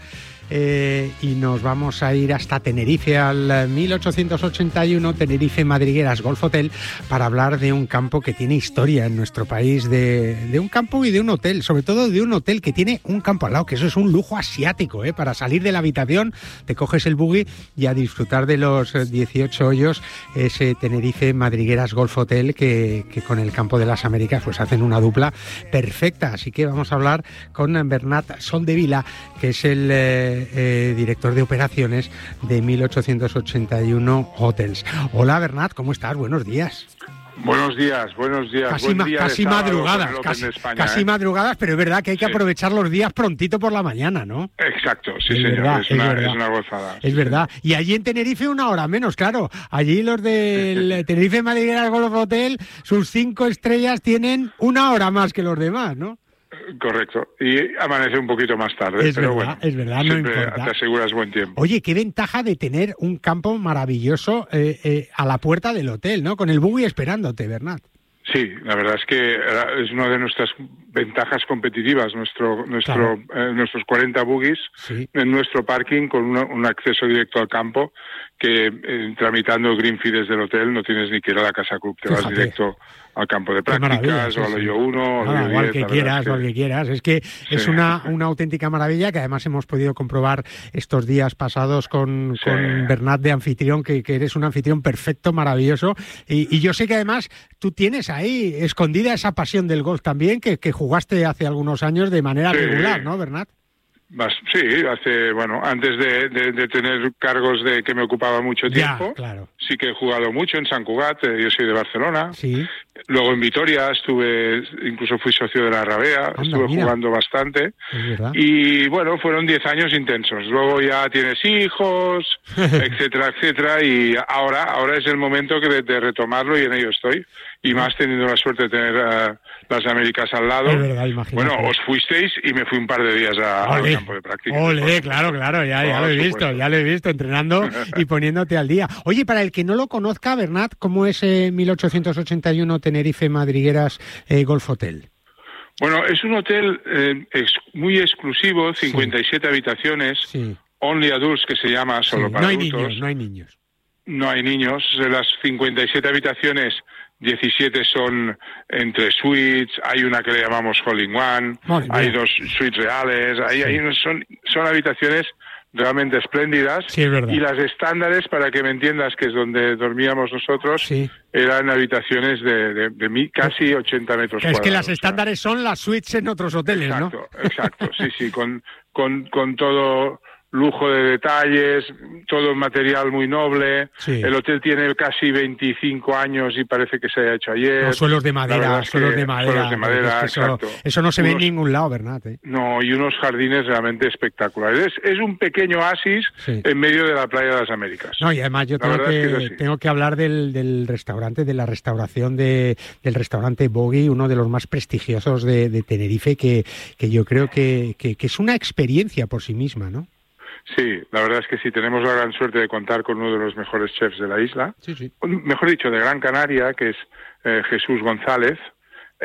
eh, y nos vamos a ir hasta Tenerife, al mil ochocientos ochenta y uno Tenerife Madrigueras Golf Hotel, para hablar de un campo que tiene historia en nuestro país, de, de un campo y de un hotel, sobre todo de un hotel que tiene un campo al lado, que eso es un lujo asiático, ¿eh? Para salir de la habitación, te coges el buggy y a disfrutar de los dieciocho hoyos, ese Tenerife Madrigueras Golf Hotel que, que con el Campo de las Américas pues hacen una dupla perfecta. Así que vamos a hablar con Bernat Soldevila, que es el eh, eh, director de operaciones de mil ochocientos ochenta y uno Hotels. Hola Bernat, ¿cómo estás? Buenos días. Buenos días, buenos días. Casi, Buen ma- día casi madrugadas, casi, España, casi ¿eh? madrugadas, pero es verdad que hay que Sí. aprovechar los días prontito por la mañana, ¿no? Exacto, sí Es señor, verdad, es, es una, verdad. es una gozada. Es verdad. Y allí en Tenerife una hora menos, claro. Allí los del Tenerife Madrigueras Golf Hotel, sus cinco estrellas tienen una hora más que los demás, ¿no? Correcto, y amanece un poquito más tarde, Es pero verdad, bueno, es verdad, no siempre importa. te aseguras buen tiempo. Oye, qué ventaja de tener un campo maravilloso eh, eh, a la puerta del hotel, ¿no? Con el buggy esperándote, Bernat. Sí, la verdad es que era- es una de nuestras ventajas competitivas, nuestro, nuestro, eh, nuestros cuarenta buggies en nuestro parking con una- un acceso directo al campo que eh, tramitando el green fee desde el hotel no tienes ni que ir a la casa club, te vas Fíjate. directo al campo de Qué maravilla, prácticas sí, o al sí. hoyo uno o al Nada, hoyo o al diez, que la verdad quieras, es o al que quieras. Es que es Sí. una, una auténtica maravilla que además hemos podido comprobar estos días pasados con, Sí. con Bernat de anfitrión, que, que eres un anfitrión perfecto, maravilloso. Y, y yo sé que además tú tienes ahí escondida esa pasión del golf también, que, que jugaste hace algunos años de manera Sí. regular, ¿no, Bernat? Bas- Sí, hace, bueno, antes de, de- de tener cargos de que me ocupaba mucho Ya, tiempo, claro. sí que he jugado mucho en San Cugat, eh, yo soy de Barcelona. Sí. Luego en Vitoria estuve, incluso fui socio de la Rabea, Anda, estuve mira. jugando bastante. Es verdad. Y bueno, fueron diez años intensos. Luego ya tienes hijos, etcétera, etcétera. Y ahora, ahora es el momento que de, de retomarlo y en ello estoy. Y más teniendo la suerte de tener eh, las Américas al lado. Es verdad, imagínate. Bueno, os fuisteis y me fui un par de días a- al Ole, campo de práctica. ole, claro, claro, ya, ya Por lo he visto, supuesto. ya lo he visto, entrenando y poniéndote al día. Oye, para el que no lo conozca, Bernat, ¿cómo es eh, mil ochocientos ochenta y uno Tenerife Madrigueras eh, Golf Hotel? Bueno, es un hotel eh, ex- muy exclusivo, cincuenta y siete habitaciones, Sí. only adults que se llama, solo Sí, para no hay adultos. niños, no hay niños. No hay niños. De las cincuenta y siete habitaciones, diecisiete son entre suites, hay una que le llamamos Hole in One, Madre hay mía. dos suites reales, hay, hay unos- son, son habitaciones realmente espléndidas. Sí, es verdad. Y las estándares, para que me entiendas, que es donde dormíamos nosotros, eran habitaciones de, de, de mi- casi ochenta metros Que es cuadrados. que las estándares son las suites en otros hoteles, ¿no? Exacto, sí, sí, con, con, con todo lujo de detalles, todo el material muy noble. Sí. El hotel tiene casi veinticinco años y parece que se haya hecho ayer. Los suelos de La madera, verdad es suelos que- de madera. suelos de madera, porque es que eso, exacto. eso no se ve en Unos- ningún lado, Bernat. ¿eh? No, y unos jardines realmente espectaculares. Es, es un pequeño oasis Sí. en medio de la playa de las Américas. No, y además yo La tengo verdad es que, que es así. tengo que hablar del, del restaurante, de la restauración de, del restaurante Bogey, uno de los más prestigiosos de, de Tenerife, que, que yo creo que, que, que es una experiencia por sí misma, ¿no? Sí, la verdad es que sí, tenemos la gran suerte de contar con uno de los mejores chefs de la isla. Sí, sí. Mejor dicho, de Gran Canaria, que es eh, Jesús González.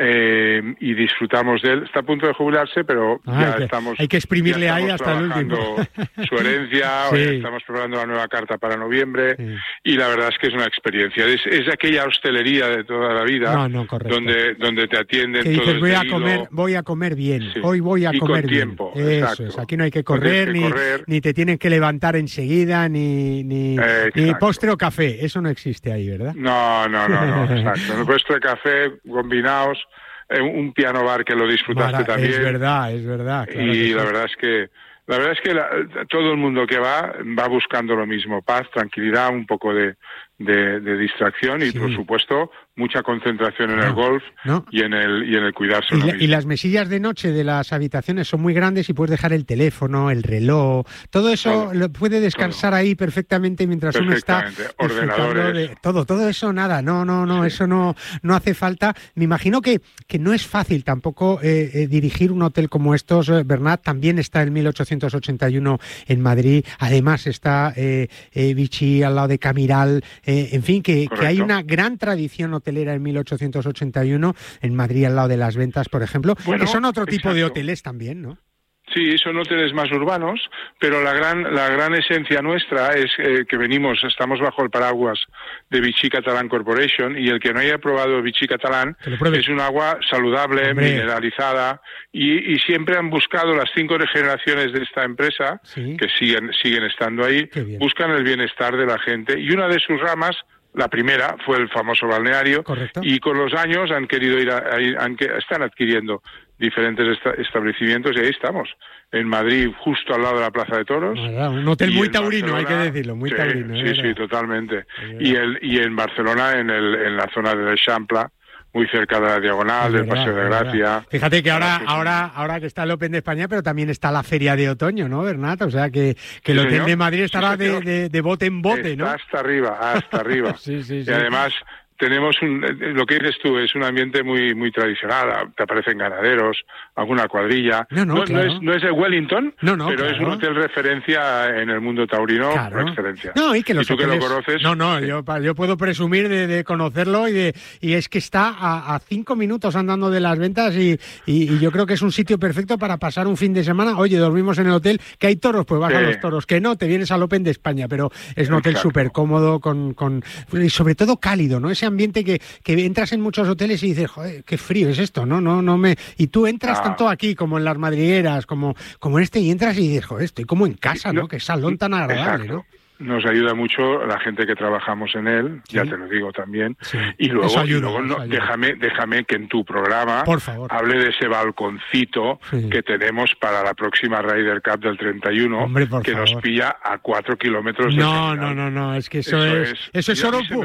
eh, y disfrutamos de él. Está a punto de jubilarse, pero ah, ya hay que, estamos... Hay que exprimirle ahí hasta el último. Su herencia, sí. Estamos preparando la nueva carta para noviembre, sí. Y la verdad es que es una experiencia. Es, es aquella hostelería de toda la vida, no, no, donde, donde te atienden que todo dices, el voy a hilo. comer, voy a comer bien, sí. Hoy voy a y comer con bien. Tiempo, Eso es, aquí no hay que correr, no que ni, correr. ni te tienen que levantar enseguida, ni, ni, eh, ni postre o café. Eso no existe ahí, ¿verdad? No, no, no, no, exacto. El postre, café, combinados, eh, un piano bar que lo disfrutaste Mara, también. Es verdad, es verdad. Claro y que la sí. verdad es que la verdad es que la, todo el mundo que va va buscando lo mismo, paz, tranquilidad, un poco de, de, de distracción y, sí. por supuesto, mucha concentración en no, el golf no. y en el y en el cuidarse. Y, uno la, mismo. Y las mesillas de noche de las habitaciones son muy grandes y puedes dejar el teléfono, el reloj, todo eso todo, lo puede descansar todo. Ahí perfectamente mientras uno está ordenadores, de todo, todo eso nada, no, no, no, sí. Eso no, no hace falta. Me imagino que, que no es fácil tampoco eh, eh, dirigir un hotel como estos, eh, Bernat. También está el mil ochocientos ochenta y uno en Madrid, además está eh, eh, Vichy al lado de Camiral, eh, en fin, que, que hay una gran tradición hotelera en mil ochocientos ochenta y uno, en Madrid al lado de Las Ventas, por ejemplo, bueno, que son otro tipo exacto. de hoteles también, ¿no? Sí, son hoteles más urbanos, pero la gran la gran esencia nuestra es eh, que venimos, estamos bajo el paraguas de Vichy Catalán Corporation, y el que no haya probado Vichy Catalán es un agua saludable, Hombre. mineralizada, y, y siempre han buscado las cinco generaciones de esta empresa, ¿sí? que siguen siguen estando ahí, buscan el bienestar de la gente, y una de sus ramas, la primera, fue el famoso balneario. Correcto. Y con los años han querido ir, a, a, han, están adquiriendo diferentes esta, establecimientos, y ahí estamos, en Madrid, justo al lado de la Plaza de Toros. Ah, un hotel muy taurino, hay que decirlo, muy sí, taurino. Sí, sí, totalmente. Y, el, y en Barcelona, en, el, en la zona del Eixample, muy cerca de la Diagonal, es del verdad, Paseo de Gracia. Fíjate que ahora, ahora, ahora que está el Open de España, pero también está la Feria de Otoño, ¿no, Bernat? O sea que, que el sí, Hotel señor. de Madrid estará sí, de, de, de bote en bote, está ¿no? Hasta arriba, hasta arriba. sí, sí, sí. Y además tenemos un, lo que dices tú, es un ambiente muy muy tradicional, te aparecen ganaderos, alguna cuadrilla. No, no, no, claro. no, es, no es el Wellington, no, no, pero claro. es un hotel referencia en el mundo taurino, claro. por excelencia. No, y que los ¿Y tú hoteles... que lo conoces? No, no, sí. yo, yo puedo presumir de, de conocerlo y de y es que está a, a cinco minutos andando de Las Ventas y, y, y yo creo que es un sitio perfecto para pasar un fin de semana. Oye, dormimos en el hotel, que hay toros, pues vas sí. a los toros, que no, te vienes al Open de España, pero es un hotel súper cómodo con, con, y sobre todo cálido, ¿no? Ese ambiente que, que entras en muchos hoteles y dices, joder, qué frío es esto, ¿no? No, no me... Y tú entras ah. tanto aquí como en las madrigueras, como, como en este, y entras y dices, joder, estoy como en casa, ¿no? no qué salón tan agradable, exacto. ¿no? Nos ayuda mucho la gente que trabajamos en él, sí. ya te lo digo también. Sí. Y luego, ayuda, y luego no, déjame, déjame que en tu programa Por favor. hable de ese balconcito sí. que tenemos para la próxima Ryder Cup del treinta y uno, Hombre, por que favor. nos pilla a cuatro kilómetros de No, no, no, no, es que eso, eso es, es eso es oro puro.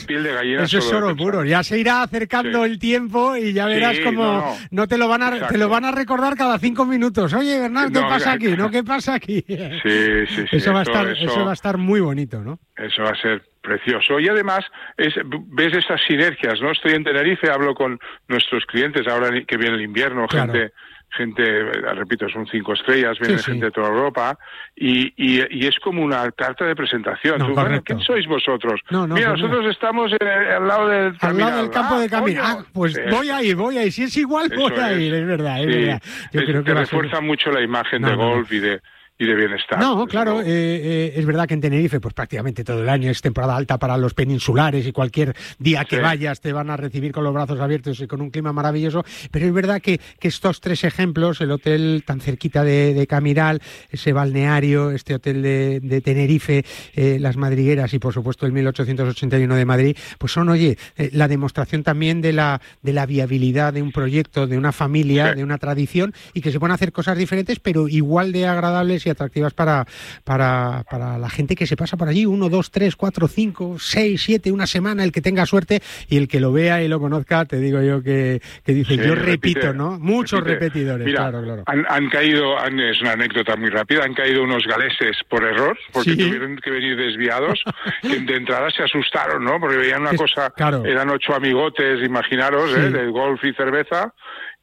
Eso es oro puro. Ya se irá acercando sí. el tiempo y ya verás sí, como no, no. no te lo van a te lo van a recordar cada cinco minutos. Oye, Bernat, ¿qué no, pasa aquí? ¿No? ¿Qué pasa aquí? Sí, sí, sí. Eso va a eso, estar, eso... eso va a estar muy bonito, ¿no? Eso va a ser precioso. Y además, es, ves estas sinergias, ¿no? Estoy en Tenerife, hablo con nuestros clientes ahora que viene el invierno, claro. gente, gente, repito, son cinco estrellas, viene sí, sí. gente de toda Europa, y, y, y es como una carta de presentación. No, Tú, bueno, ¿quién sois vosotros? No, no, Mira, pues nosotros no. estamos en, al lado del Al lado del campo ah, de Camino. Coño. Ah, pues sí. voy a ir, voy a ir. Si es igual, Eso voy a es. ir, es verdad, es sí. verdad. Yo es, creo que te va refuerza ser... mucho la imagen no, de no, golf no. y de y de bienestar. No, claro, eh, eh, es verdad que en Tenerife pues prácticamente todo el año es temporada alta para los peninsulares y cualquier día que sí. vayas te van a recibir con los brazos abiertos y con un clima maravilloso, pero es verdad que, que estos tres ejemplos, el hotel tan cerquita de, de Camiral, ese balneario, este hotel de, de Tenerife, eh, las madrigueras y por supuesto el mil ochocientos ochenta y uno de Madrid, pues son, oye, eh, la demostración también de la, de la viabilidad de un proyecto, de una familia, sí. de una tradición y que se pueden hacer cosas diferentes pero igual de agradables y atractivas para, para, para la gente que se pasa por allí, uno, dos, tres, cuatro, cinco, seis, siete, una semana, el que tenga suerte y el que lo vea y lo conozca, te digo yo que, que dice, sí, yo repito, repite, ¿no? Muchos repite. repetidores, Mira, claro, claro. Han, han caído, han, es una anécdota muy rápida, han caído unos galeses por error, porque ¿sí? tuvieron que venir desviados, que de entrada se asustaron, ¿no? Porque veían una es, cosa, claro. eran ocho amigotes, imaginaros, sí. ¿eh? De golf y cerveza.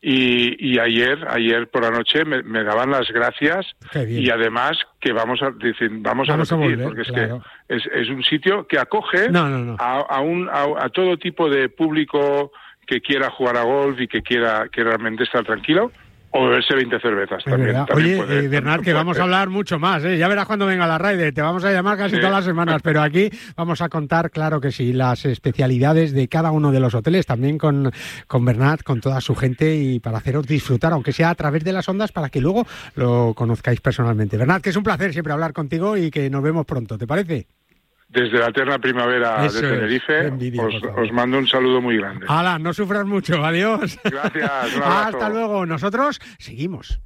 Y, y ayer, ayer por la noche me, me daban las gracias y además que vamos a decir, vamos, vamos a repetir, a volver, porque es claro. que es, es un sitio que acoge no, no, no. A, a, un, a, a todo tipo de público que quiera jugar a golf y que quiera que realmente estar tranquilo, o beberse veinte cervezas. Es también, también Oye, puede, eh, Bernat, que vamos a hablar mucho más, ¿eh? Ya verás cuando venga la Ryder, te vamos a llamar casi sí. todas las semanas, pero aquí vamos a contar, claro que sí, las especialidades de cada uno de los hoteles, también con, con Bernat, con toda su gente, y para haceros disfrutar, aunque sea a través de las ondas, para que luego lo conozcáis personalmente. Bernat, que es un placer siempre hablar contigo y que nos vemos pronto, ¿te parece? Desde la eterna primavera Eso de Tenerife, es. Envidia, os, os mando un saludo muy grande. ¡Hala, no sufras mucho! ¡Adiós! Gracias, un abrazo. Hasta luego. Nosotros seguimos.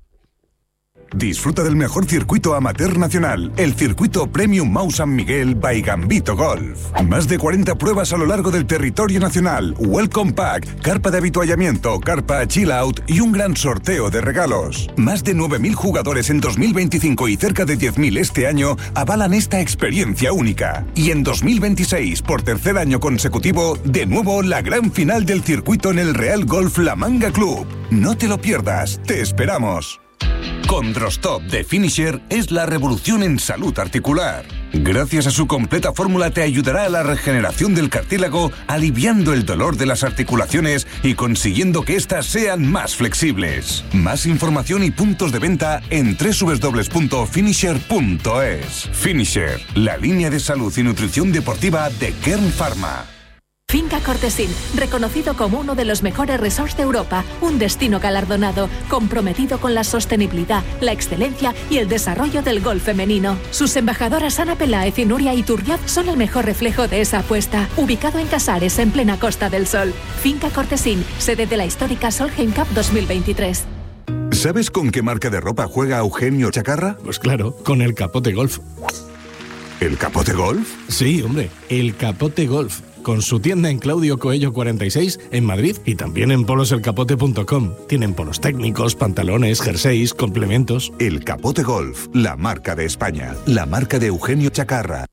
Disfruta del mejor circuito amateur nacional, el circuito Premium Mau San Miguel by Gambito Golf. Más de cuarenta pruebas a lo largo del territorio nacional, Welcome Pack, carpa de avituallamiento, carpa Chill Out y un gran sorteo de regalos. Más de nueve mil jugadores en dos mil veinticinco y cerca de diez mil este año avalan esta experiencia única. Y en dos mil veintiséis, por tercer año consecutivo, de nuevo la gran final del circuito en el Real Golf La Manga Club. No te lo pierdas, te esperamos. Condrostop de Finisher es la revolución en salud articular. Gracias a su completa fórmula te ayudará a la regeneración del cartílago, aliviando el dolor de las articulaciones y consiguiendo que éstas sean más flexibles. Más información y puntos de venta en doble u doble u doble u punto finisher punto es. Finisher, la línea de salud y nutrición deportiva de Kern Pharma. Finca Cortesín, reconocido como uno de los mejores resorts de Europa, un destino galardonado, comprometido con la sostenibilidad, la excelencia y el desarrollo del golf femenino. Sus embajadoras Ana Peláez y Nuria Iturriaz son el mejor reflejo de esa apuesta. Ubicado en Casares, en plena Costa del Sol. Finca Cortesín, sede de la histórica Solheim Cup dos mil veintitrés. ¿Sabes con qué marca de ropa juega Eugenio Chacarra? Pues claro, con el Capote Golf. ¿El Capote Golf? Sí, hombre, el Capote Golf. Con su tienda en Claudio Coello cuarenta y seis en Madrid y también en polos el capote punto com. Tienen polos técnicos, pantalones, jerseys, complementos. El Capote Golf, la marca de España, la marca de Eugenio Chacarra.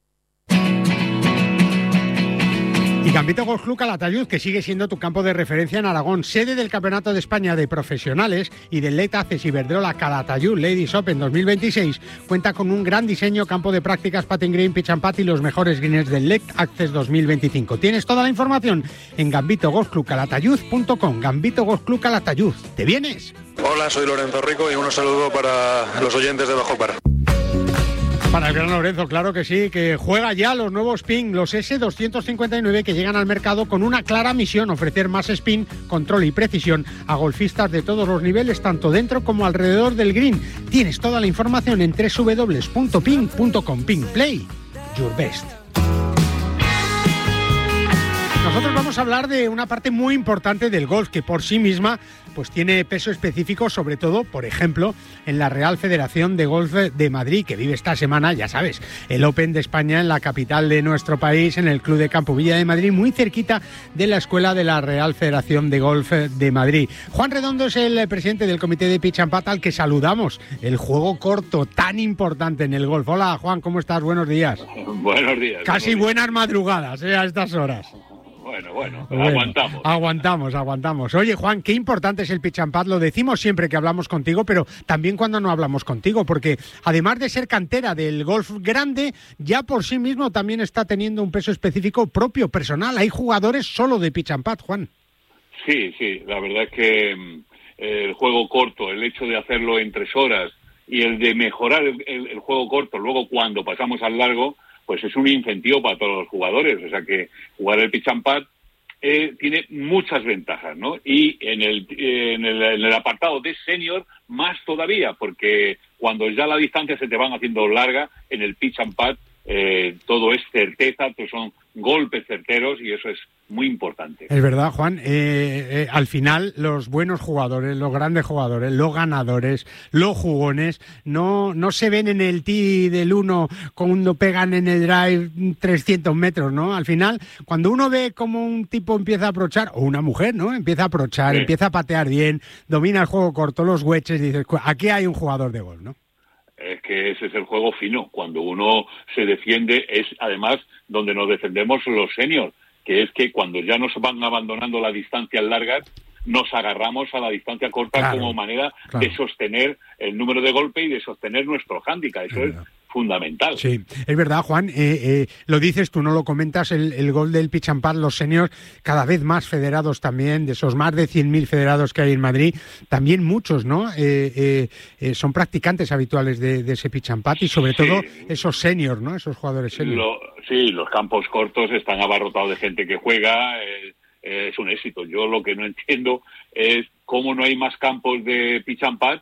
Y Gambito Golf Club Calatayud, que sigue siendo tu campo de referencia en Aragón, sede del Campeonato de España de Profesionales y del Late Access Iberdrola Calatayud Ladies Open dos mil veintiséis, cuenta con un gran diseño, campo de prácticas, putting green, pitch and putt y los mejores greens del Late Access dos mil veinticinco. Tienes toda la información en gambito golf club calatayud punto com. Gambito Golf Club Calatayud. ¿Te vienes? Hola, soy Lorenzo Rico y un saludo para los oyentes de Bajo Par. Para el gran Lorenzo, claro que sí, que juega ya los nuevos Ping, los ese doscientos cincuenta y nueve, que llegan al mercado con una clara misión: ofrecer más spin, control y precisión a golfistas de todos los niveles, tanto dentro como alrededor del green. Tienes toda la información en doble u doble u doble u punto ping punto com. Ping, play your best. Nosotros vamos a hablar de una parte muy importante del golf, que por sí misma pues tiene peso específico, sobre todo, por ejemplo, en la Real Federación de Golf de Madrid, que vive esta semana, ya sabes, el Open de España en la capital de nuestro país, en el Club de Campo Villa de Madrid, muy cerquita de la escuela de la Real Federación de Golf de Madrid. Juan Redondo es el presidente del comité de Pitch and Putt, al que saludamos. El juego corto, tan importante en el golf. Hola, Juan, ¿cómo estás? Buenos días. Buenos días. Casi buenos días. Buenas madrugadas, ¿eh? A estas horas. Bueno, bueno, bueno, aguantamos. Aguantamos, aguantamos. Oye, Juan, qué importante es el pitch and putt. Lo decimos siempre que hablamos contigo, pero también cuando no hablamos contigo, porque además de ser cantera del golf grande, ya por sí mismo también está teniendo un peso específico propio, personal. Hay jugadores solo de pitch and putt, Juan. Sí, sí, la verdad es que eh, el juego corto, el hecho de hacerlo en tres horas y el de mejorar el, el, el juego corto luego cuando pasamos al largo, pues es un incentivo para todos los jugadores. O sea que jugar el pitch and putt eh, tiene muchas ventajas, ¿no? Y en el, eh, en el en el apartado de senior, más todavía, porque cuando ya la distancia se te van haciendo larga, en el pitch and putt eh, todo es certeza, pues son golpes certeros y eso es muy importante. Es verdad, Juan. Eh, eh, al final, los buenos jugadores, los grandes jugadores, los ganadores, los jugones, no, no se ven en el tee del uno cuando pegan en el drive trescientos metros, ¿no? Al final, cuando uno ve cómo un tipo empieza a aprochar, o una mujer, ¿no? Empieza a aprochar, sí. Empieza a patear bien, domina el juego corto, los wedges, dices, aquí hay un jugador de golf, ¿no? Es que ese es el juego fino. Cuando uno se defiende, es además donde nos defendemos los seniors, que es que cuando ya nos van abandonando las distancias largas, nos agarramos a la distancia corta, claro, como manera claro. de sostener el número de golpe y de sostener nuestro hándicap. Eso claro. es fundamental. Sí, es verdad, Juan, eh, eh, lo dices tú, no lo comentas, el, el gol del pitch and pad, los seniors cada vez más federados también, de esos más de cien mil federados que hay en Madrid, también muchos, ¿no? Eh, eh, eh, son practicantes habituales de, de ese pitch and pad y sobre sí. todo esos seniors, ¿no? Esos jugadores seniors. Lo, sí, los campos cortos están abarrotados de gente que juega, eh, eh, es un éxito. Yo lo que no entiendo es cómo no hay más campos de pitch and pad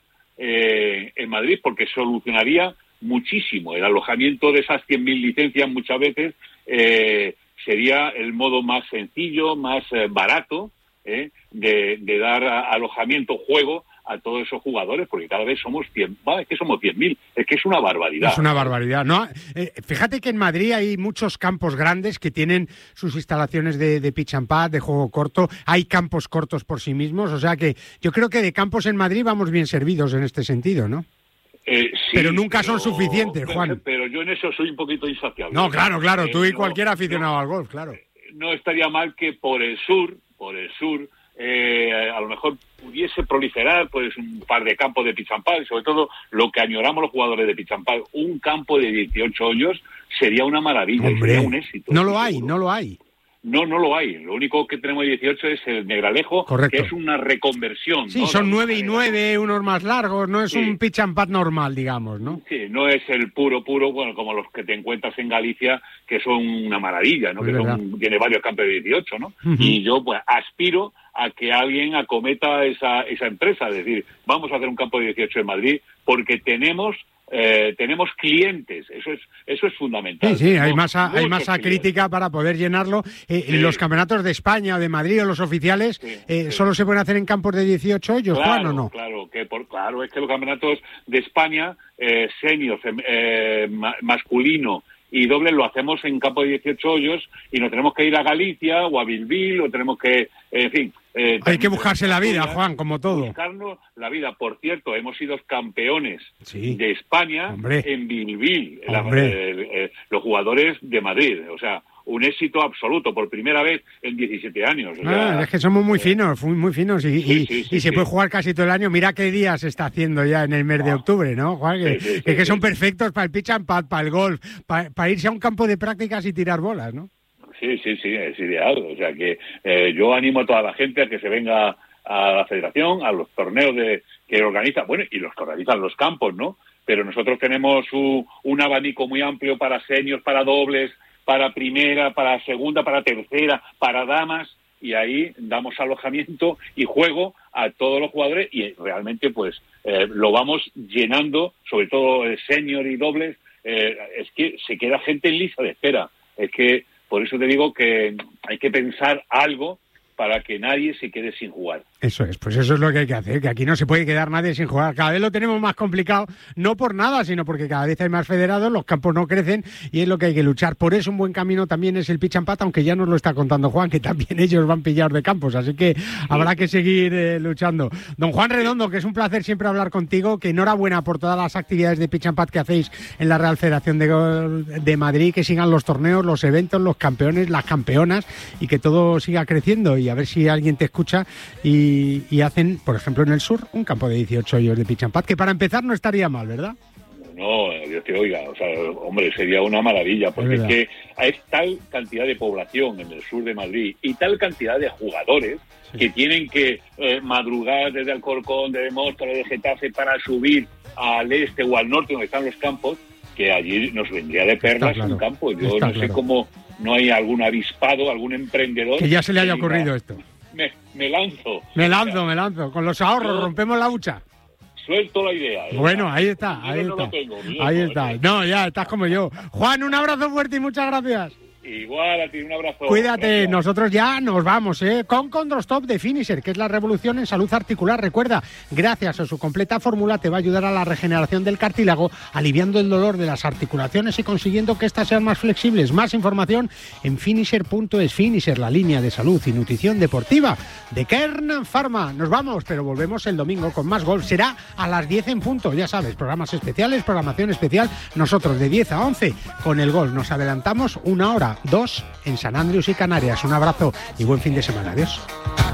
eh, en Madrid, porque solucionaría muchísimo. El alojamiento de esas cien mil licencias muchas veces eh, sería el modo más sencillo, más eh, barato eh, de, de dar a, alojamiento, juego a todos esos jugadores, porque cada vez somos cien, bah, es que somos cien mil, es que es una barbaridad. Es una barbaridad, ¿no? Eh, fíjate que en Madrid hay muchos campos grandes que tienen sus instalaciones de, de pitch and pad, de juego corto, hay campos cortos por sí mismos, o sea que yo creo que de campos en Madrid vamos bien servidos en este sentido, ¿no? Eh, sí, pero nunca pero, son suficientes, Juan. Pero, pero yo en eso soy un poquito insaciable. No, claro, claro, eh, tú y no, cualquier aficionado no, al golf, claro. No estaría mal que por el sur, por el sur, eh, a lo mejor pudiese proliferar pues un par de campos de pitch and pad, y sobre todo lo que añoramos los jugadores de pitch and pad, un campo de dieciocho hoyos sería una maravilla, Hombre, sería un éxito. No lo hay, seguro. no lo hay. No, no lo hay. Lo único que tenemos de dieciocho es el Negralejo, Correcto. que es una reconversión. Sí, ¿no? son nueve y nueve, unos más largos, no es sí. un pitch and pad normal, digamos, ¿no? Sí, no es el puro, puro, bueno, como los que te encuentras en Galicia, que son una maravilla, ¿no? Es que son, tiene varios campos de dieciocho, ¿no? Uh-huh. Y yo, pues, aspiro a que alguien acometa esa, esa empresa, es decir, vamos a hacer un campo de dieciocho en Madrid, porque tenemos... Eh, tenemos clientes, eso es eso es fundamental. Sí, sí, hay masa, hay masa crítica para poder llenarlo. Eh, sí. Los campeonatos de España o de Madrid o los oficiales sí, eh, sí. solo se pueden hacer en campos de dieciocho hoyos, claro, Juan, ¿o no? Claro, que por, claro, es que los campeonatos de España, eh, senior, eh, ma, masculino y doble, lo hacemos en campo de dieciocho hoyos y nos tenemos que ir a Galicia o a Bilbil o tenemos que, eh, en fin... Eh, Hay que buscarse la vida, Juan, como todo. Buscarnos la vida. Por cierto, hemos sido campeones sí. de España Hombre. en Bilbil, la, eh, eh, los jugadores de Madrid. O sea, un éxito absoluto, por primera vez en diecisiete años. O sea, ah, es que somos muy finos, muy, muy finos y, sí, y, sí, sí, y se sí. puede jugar casi todo el año. Mira qué día se está haciendo ya en el mes de octubre, ¿no, Juan? Que, sí, sí, que, sí, que son sí. perfectos para el pitch and pad, para el golf, para, para irse a un campo de prácticas y tirar bolas, ¿no? Sí, sí, sí, es ideal. O sea que eh, yo animo a toda la gente a que se venga a la federación, a los torneos de que organiza, bueno, y los que organizan los campos, ¿no? Pero nosotros tenemos un, un abanico muy amplio para seniors, para dobles, para primera, para segunda, para tercera, para damas, y ahí damos alojamiento y juego a todos los jugadores y realmente pues eh, lo vamos llenando, sobre todo el senior y dobles, eh, es que se queda gente en lista de espera. Es que por eso te digo que hay que pensar algo para que nadie se quede sin jugar. Eso es, pues eso es lo que hay que hacer, que aquí no se puede quedar nadie sin jugar. Cada vez lo tenemos más complicado, no por nada, sino porque cada vez hay más federados, los campos no crecen y es lo que hay que luchar. Por eso un buen camino también es el pitch and pad, aunque ya nos lo está contando Juan, que también ellos van pillados de campos, así que habrá que seguir eh, luchando. Don Juan Redondo, que es un placer siempre hablar contigo, que enhorabuena por todas las actividades de pitch and pad que hacéis en la Real Federación de Golf de Madrid, que sigan los torneos, los eventos, los campeones, las campeonas y que todo siga creciendo y a ver si alguien te escucha y Y, y hacen, por ejemplo, en el sur, un campo de dieciocho hoyos de pitch and pad, que para empezar no estaría mal, ¿verdad? No, Dios te oiga, o sea, hombre, sería una maravilla, porque es, es que hay tal cantidad de población en el sur de Madrid y tal cantidad de jugadores sí. que tienen que eh, madrugar desde Alcorcón, desde Móstoles, de Getafe, para subir al este o al norte donde están los campos, que allí nos vendría de perlas claro. un campo. Yo Está no claro. sé cómo no hay algún avispado, algún emprendedor... Que ya se le haya ocurrido esto. Me, me lanzo. Me lanzo, me lanzo. Con los ahorros yo rompemos la hucha. Suelto la idea. ¿eh? Bueno, ahí está, ahí está. No tengo, ahí está. No, ya, estás como yo. Juan, un abrazo fuerte y muchas gracias. Igual a ti, un abrazo. Cuídate, gracias. Nosotros ya nos vamos, ¿eh? Con Condrostop de Finisher, que es la revolución en salud articular. Recuerda, gracias a su completa fórmula te va a ayudar a la regeneración del cartílago, aliviando el dolor de las articulaciones y consiguiendo que éstas sean más flexibles. Más información en finisher punto es. Finisher, la línea de salud y nutrición deportiva de Kern Pharma. Nos vamos, pero volvemos el domingo con más golf. Será a las diez en punto, ya sabes, programas especiales, programación especial. Nosotros de diez a once con el golf. Nos adelantamos una hora. Dos en San Andrés y Canarias. Un abrazo y buen fin de semana. Adiós.